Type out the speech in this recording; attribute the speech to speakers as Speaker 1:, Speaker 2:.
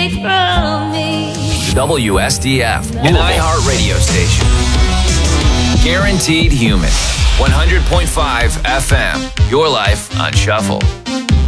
Speaker 1: from me.
Speaker 2: WSDF, an iHeart radio station. Guaranteed human. 100.5 FM. Your life on shuffle.